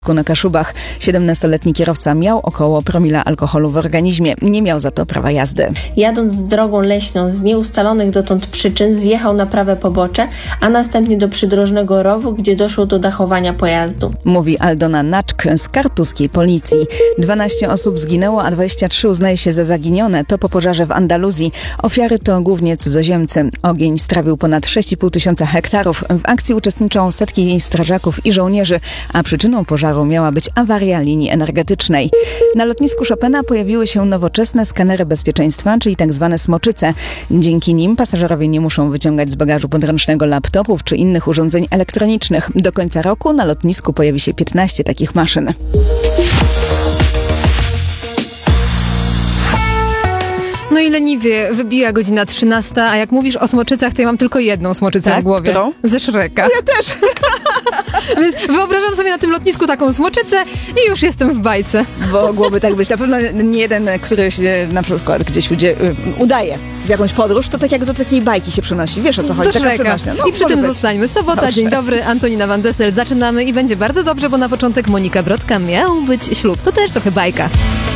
Na Kaszubach 17-letni kierowca miał około promila alkoholu w organizmie. Nie miał za to prawa jazdy. Jadąc drogą leśną z nieustalonych dotąd przyczyn zjechał na prawe pobocze, a następnie do przydrożnego rowu, gdzie doszło do dachowania pojazdu. Mówi Aldona Naczk z kartuskiej policji. 12 osób zginęło, a 23 uznaje się za zaginione. To po pożarze w Andaluzji. Ofiary to głównie cudzoziemcy. Ogień strawił ponad 6,5 tysiąca hektarów. W akcji uczestniczą setki strażaków i żołnierzy, a przyczyną pożaru miała być awaria linii energetycznej. Na lotnisku Chopina pojawiły się nowoczesne skanery bezpieczeństwa, czyli tak zwane smoczyce. Dzięki nim pasażerowie nie muszą wyciągać z bagażu podręcznego laptopów czy innych urządzeń elektronicznych. Do końca roku na lotnisku pojawi się 15 takich maszyn. No i leniwie, wybija godzina 13, a jak mówisz o smoczycach, to ja mam tylko jedną smoczycę w głowie. Którą? Ze Shreka. Ja też. Więc wyobrażam sobie na tym lotnisku taką smoczycę i już jestem w bajce. Mogłoby tak być. Na pewno nie jeden, który się na przykład gdzieś udaje w jakąś podróż, to tak jak do takiej bajki się przenosi. Wiesz, o co chodzi? Do Shreka. No, i przy tym zostańmy. Sobota, dobrze. Dzień dobry, Antonina Van Dessel. Zaczynamy i będzie bardzo dobrze, bo na początek Monika Brodka miał być ślub. To też trochę bajka.